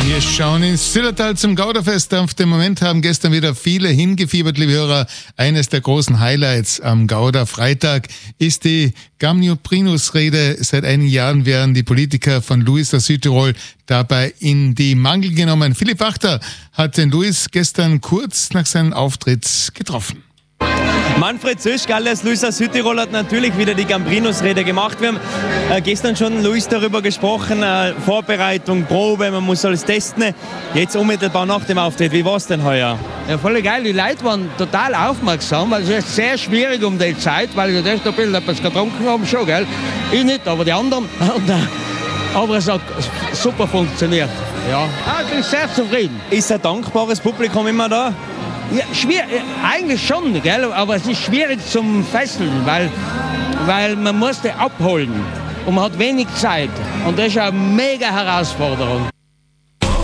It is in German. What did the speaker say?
Wir schauen ins Zillertal zum Gauderfest. Auf den Moment haben gestern wieder viele hingefiebert, liebe Hörer. Eines der großen Highlights am Gauder-Freitag ist die Gamnioprinus-Rede. Seit einigen Jahren werden die Politiker von Luis aus Südtirol dabei in die Mangel genommen. Philipp Wachter hat den Luis gestern kurz nach seinem Auftritt getroffen. Manfred Söschgall als Luis aus Südtirol hat natürlich wieder die Gambrinus-Rede gemacht. Wir haben gestern schon, Luis, darüber gesprochen, Vorbereitung, Probe, man muss alles testen. Jetzt unmittelbar nach dem Auftritt, wie war es denn heuer? Ja, voll geil, die Leute waren total aufmerksam. Also es ist sehr schwierig um die Zeit, weil ich erst ein bisschen etwas getrunken habe, schon, gell? Ich nicht, aber die anderen. Aber es hat super funktioniert. Ja. Ich bin sehr zufrieden. Ist ein dankbares Publikum immer da? Ja, eigentlich schon, gell? Aber es ist schwierig zum Fesseln, weil man muss die abholen und man hat wenig Zeit. Und das ist eine mega Herausforderung.